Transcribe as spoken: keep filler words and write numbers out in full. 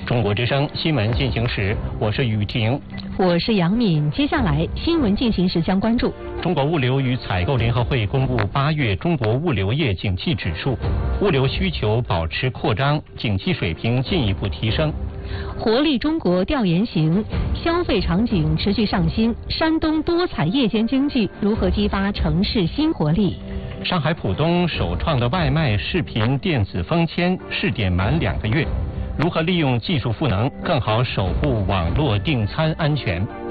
中国之声新闻进行时，我是雨婷， 我是杨敏。接下来新闻进行时将关注中国物流与采购联合会公布八月中国物流业景气指数，物流需求保持扩张，景气水平进一步提升。 活力中国调研行，消费场景持续上新，山东多彩夜间经济如何激发城市新活力？ 上海浦东首创的外卖视频电子封签试点满两个月，如何利用技术赋能更好守护网络订餐安全？